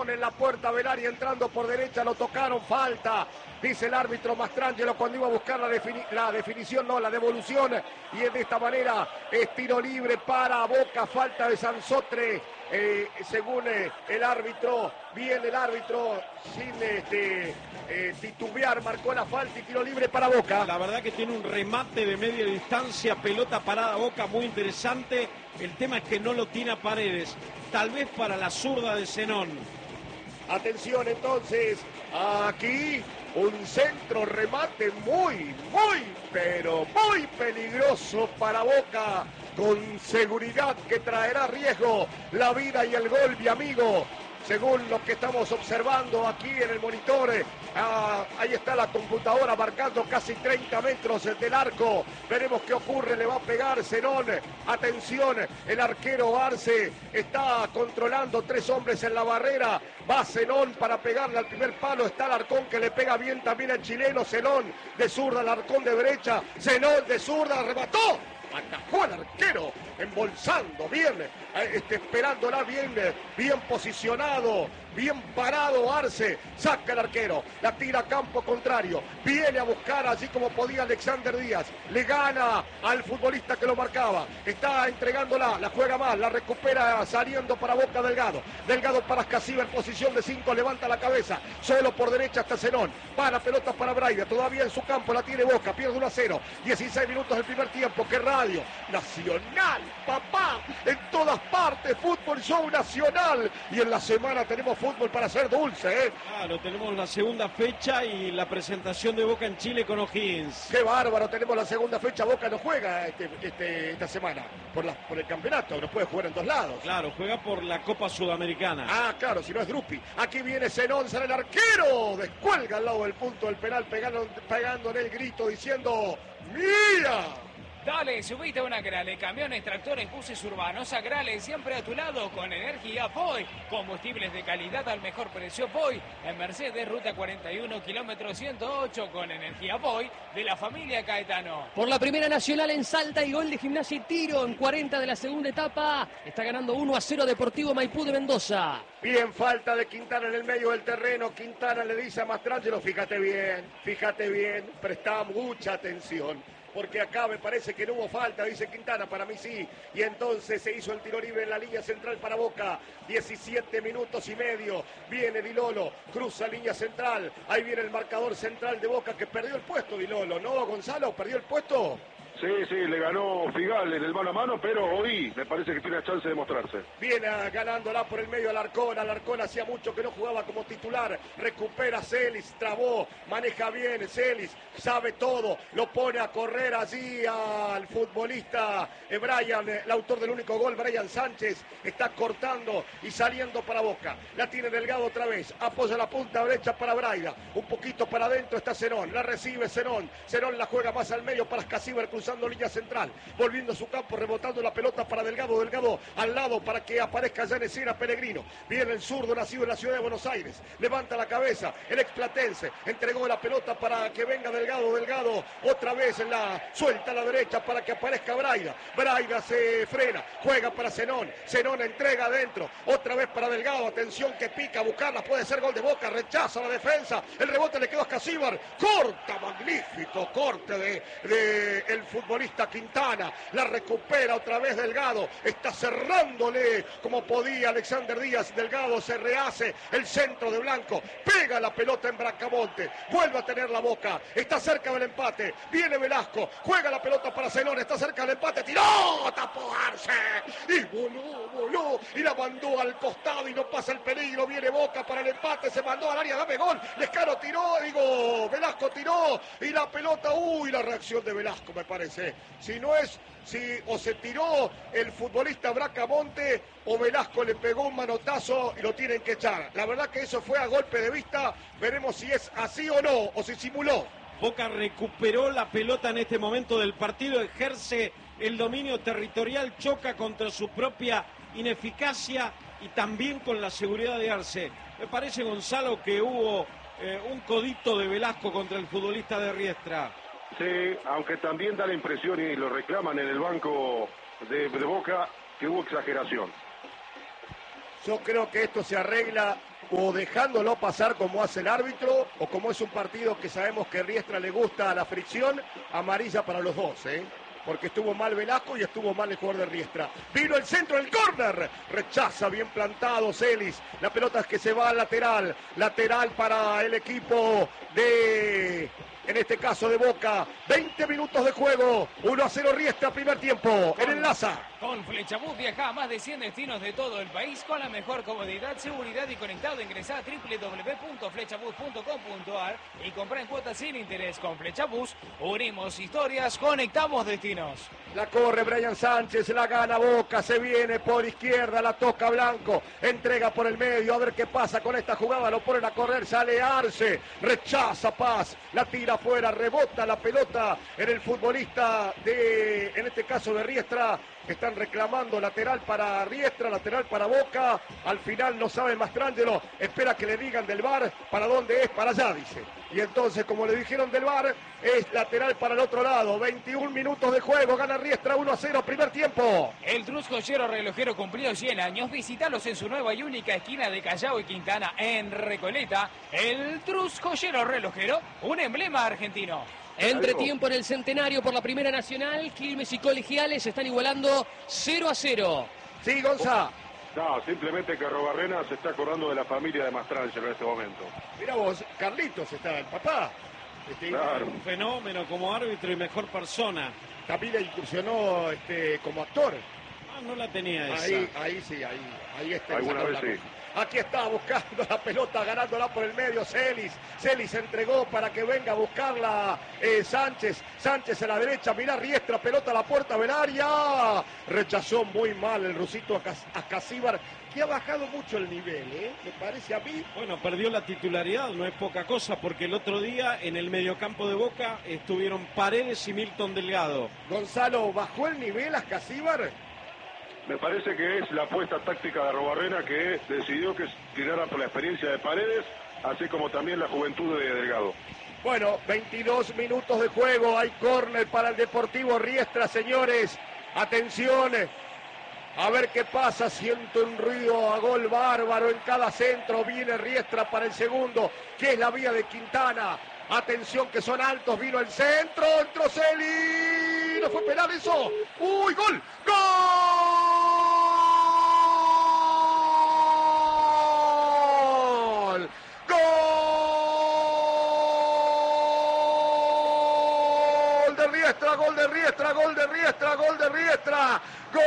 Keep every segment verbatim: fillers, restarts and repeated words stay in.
Zenón en la puerta del área, entrando por derecha, lo tocaron, falta. Dice el árbitro Mastrangelo cuando iba a buscar la, defini la definición, no, la devolución. Y de esta manera es tiro libre para Boca, falta de Sansotre. Eh, según eh, el árbitro, bien el árbitro, sin este, eh, titubear, marcó la falta y tiro libre para Boca. La verdad que tiene un remate de media distancia, pelota parada Boca, muy interesante. El tema es que no lo tiene a Paredes, tal vez para la zurda de Zenón. Atención entonces, aquí un centro remate muy, muy, pero muy peligroso para Boca, con seguridad que traerá riesgo la vida y el gol, mi amigo. Según lo que estamos observando aquí en el monitor, ah, ahí está la computadora marcando casi treinta metros del arco. Veremos qué ocurre, le va a pegar Zenón. Atención, el arquero Arce está controlando tres hombres en la barrera. Va Zenón para pegarle al primer palo. Está Alarcón que le pega bien también al chileno. Zenón de zurda, Alarcón de derecha. Zenón de zurda, remató. Atajó al arquero, embolsando bien, este, esperándola bien, bien posicionado, bien parado Arce, saca el arquero, la tira a campo contrario, viene a buscar así como podía Alexander Díaz, le gana al futbolista que lo marcaba, está entregándola, la juega más, la recupera saliendo para Boca Delgado, Delgado para Scasiva en posición de cinco, levanta la cabeza, solo por derecha hasta Zenón, para pelota para Braida, todavía en su campo la tiene Boca, pierde uno a cero, dieciséis minutos del primer tiempo, que Radio Nacional, papá, en todas partes, fútbol show nacional, y en la semana tenemos fútbol para hacer dulce, ¿eh? Claro, tenemos la segunda fecha y la presentación de Boca en Chile con O'Higgins. Qué bárbaro, tenemos la segunda fecha, Boca no juega este, este, esta semana por, la, por el campeonato, no puede jugar en dos lados. Claro, juega por la Copa Sudamericana. Ah, claro, si no es Drupi. Aquí viene Zenón, sale el arquero, descuelga al lado del punto del penal, pegando, pegando en el grito, diciendo, ¡mira! Dale, subite a una Grale, camiones, tractores, buses urbanos, a Grale, siempre a tu lado con energía Poi. Combustibles de calidad al mejor precio Poi. En Mercedes, ruta cuarenta y uno, kilómetro ciento ocho, con energía Poi de la familia Caetano. Por la primera nacional en Salta y gol de Gimnasia y Tiro en cuarenta de la segunda etapa. Está ganando uno a cero Deportivo Maipú de Mendoza. Bien, falta de Quintana en el medio del terreno. Quintana le dice a Mastrangelo, fíjate bien, fíjate bien, presta mucha atención. Porque acá me parece que no hubo falta, dice Quintana, para mí sí. Y entonces se hizo el tiro libre en la línea central para Boca. diecisiete minutos y medio. Viene Di Lolo, cruza línea central. Ahí viene el marcador central de Boca que perdió el puesto Di Lolo, ¿no, Gonzalo? ¿Perdió el puesto? Sí, sí, le ganó Figal en el mano a mano, pero hoy me parece que tiene chance de mostrarse. Viene ganándola por el medio Alarcón. Alarcón hacía mucho que no jugaba como titular. Recupera Celis, trabó, maneja bien Celis, sabe todo. Lo pone a correr allí al futbolista eh, Brian, el autor del único gol, Brian Sánchez. Está cortando y saliendo para Boca. La tiene Delgado otra vez. Apoya la punta derecha para Braida. Un poquito para adentro está Zenón. La recibe Zenón. Zenón la juega más al medio para Scasiver, cruzando línea central, volviendo a su campo, rebotando la pelota para Delgado, Delgado al lado para que aparezca ya en escena Pellegrino. Viene el zurdo nacido en la ciudad de Buenos Aires, levanta la cabeza, el explatense, entregó la pelota para que venga Delgado, Delgado otra vez en la suelta a la derecha para que aparezca Braida, Braida se frena, juega para Zenón, Zenón entrega adentro, otra vez para Delgado, atención que pica, buscarla, puede ser gol de Boca, rechaza la defensa, el rebote le quedó a Scasiver, corta, magnífico corte de, de el futbolista Quintana, la recupera otra vez Delgado, está cerrándole como podía Alexander Díaz, Delgado se rehace, el centro de Blanco, pega la pelota en Bracamonte, vuelve a tener la Boca, está cerca del empate, viene Velasco, juega la pelota para Zenón, está cerca del empate, tiró, tapó Arce, y voló, voló, y la mandó al costado y no pasa el peligro, viene Boca para el empate, se mandó al área, dame gol, Lescano tiró, digo, Velasco tiró, y la pelota, uy, la reacción de Velasco me parece. Si no es, si o se tiró el futbolista Bracamonte o Velasco le pegó un manotazo y lo tienen que echar. La verdad que eso fue a golpe de vista. Veremos si es así o no, o si simuló. Boca recuperó la pelota en este momento del partido, ejerce el dominio territorial, choca contra su propia ineficacia y también con la seguridad de Arce. Me parece, Gonzalo, que hubo eh, un codito de Velasco contra el futbolista de Riestra. Sí, aunque también da la impresión y lo reclaman en el banco de, de Boca que hubo exageración. Yo creo que esto se arregla o dejándolo pasar como hace el árbitro, o como es un partido que sabemos que Riestra le gusta la fricción, amarilla para los dos, ¿eh? Porque estuvo mal Velasco y estuvo mal el jugador de Riestra. Vino el centro del córner, rechaza, bien plantado Celis. La pelota es que se va al lateral, lateral para el equipo de, en este caso de Boca. veinte minutos de juego, uno a cero Riestra, primer tiempo, en el Laza. Con Flechabús viaja a más de cien destinos de todo el país con la mejor comodidad, seguridad y conectado. Ingresá a doble u doble u doble u punto flechabús punto com punto a r y compra en cuotas sin interés. Con Flechabús unimos historias, conectamos destinos. La corre Brian Sánchez, la gana Boca, se viene por izquierda, la toca Blanco, entrega por el medio, a ver qué pasa con esta jugada, lo ponen a correr, sale Arce, rechaza Paz, la tira afuera, rebota la pelota en el futbolista de, en este caso de Riestra. Están reclamando lateral para Riestra, lateral para Boca. Al final no sabe Mastrangelo, espera que le digan del V A R para dónde es, para allá, dice. Y entonces, como le dijeron del V A R, es lateral para el otro lado. veintiún minutos de juego, gana Riestra uno a cero, primer tiempo. El Trus Joyero Relojero cumplió cien años. Visítalos en su nueva y única esquina de Callao y Quintana, en Recoleta. El Trus Joyero Relojero, un emblema argentino. Entretiempo en el Centenario por la Primera Nacional. Quilmes y Colegiales están igualando cero a cero. Sí, Gonza. No, simplemente que Robarrena se está acordando de la familia de Mastrangelo en este momento. Mira vos, Carlitos está el papá. Este, Claro. Un fenómeno como árbitro y mejor persona. También incursionó este, como actor. Ah, no la tenía esa. Ahí, ahí sí, ahí, ahí está. Alguna esa vez cosa. sí. Aquí está buscando la pelota, ganándola por el medio Celis. Celis entregó para que venga a buscarla eh, Sánchez. Sánchez a la derecha, mira Riestra, pelota a la puerta del área. Rechazó muy mal el rusito Ascasíbar, que ha bajado mucho el nivel, ¿eh? Me parece a mí. Bueno, perdió la titularidad, no es poca cosa, porque el otro día en el mediocampo de Boca estuvieron Paredes y Milton Delgado. Gonzalo, ¿bajó el nivel Ascasíbar? Me parece que es la apuesta táctica de Robarrena que decidió que tirara por la experiencia de Paredes, así como también la juventud de Delgado. Bueno, veintidós minutos de juego, hay córner para el Deportivo Riestra, señores. Atención, a ver qué pasa, siento un ruido a gol bárbaro en cada centro, viene Riestra para el segundo, que es la vía de Quintana. Atención que son altos, vino el centro, entró Celi, no fue penal eso. ¡Uy, gol! ¡Gol! ¡Gol de Riestra, gol de Riestra, gol de Riestra, gol de Riestra!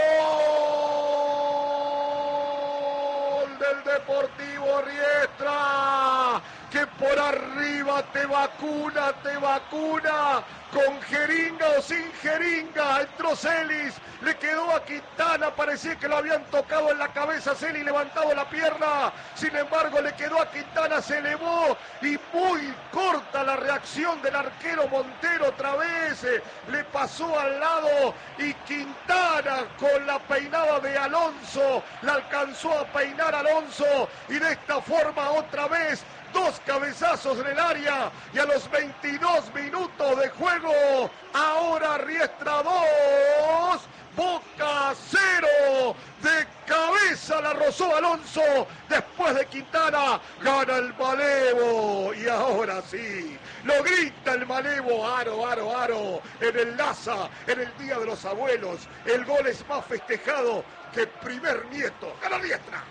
¡Gol del Deportivo Riestra! Que por arriba te vacuna, te vacuna, con jeringa o sin jeringa, entró Celis, le quedó a Quintana, parecía que lo habían tocado en la cabeza, Celis levantado la pierna, sin embargo le quedó a Quintana, se elevó y muy corta la reacción del arquero Montero otra vez, le pasó al lado y Quintana con la peinada de Alonso, la alcanzó a peinar Alonso y de esta forma otra vez dos cabezazos en el área y a los veintidós minutos de juego, ahora Riestra dos, Boca cero, de cabeza la rozó Alonso, después de Quintana, gana el Malevo, y ahora sí, lo grita el Malevo, aro, aro, aro, en el Laza, en el Día de los Abuelos, el gol es más festejado que el primer nieto, gana Riestra.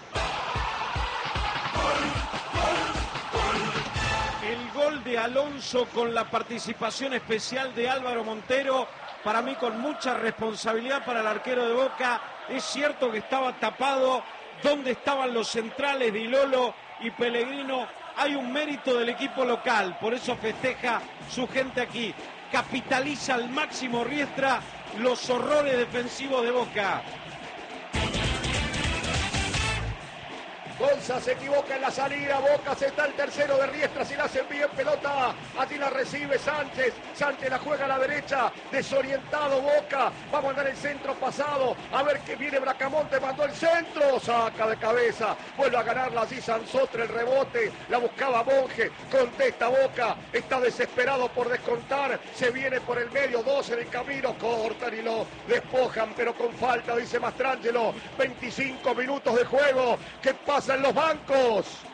El gol de Alonso con la participación especial de Álvaro Montero, para mí con mucha responsabilidad para el arquero de Boca. Es cierto que estaba tapado, donde estaban los centrales de Ilolo y Pellegrino. Hay un mérito del equipo local, por eso festeja su gente aquí. Capitaliza al máximo Riestra los horrores defensivos de Boca. Gonza se equivoca en la salida, Boca se está el tercero de Riestra, si la hacen bien pelota, allí la recibe Sánchez, Sánchez la juega a la derecha, desorientado Boca, va a mandar el centro pasado, a ver que viene Bracamonte, mandó el centro, saca de cabeza, vuelve a ganarla allí Sansotre, el rebote, la buscaba Monge, contesta Boca, está desesperado por descontar, se viene por el medio, dos en el camino, cortan y lo despojan, pero con falta, dice Mastrangelo, veinticinco minutos de juego, ¿qué pasa pasa en los bancos?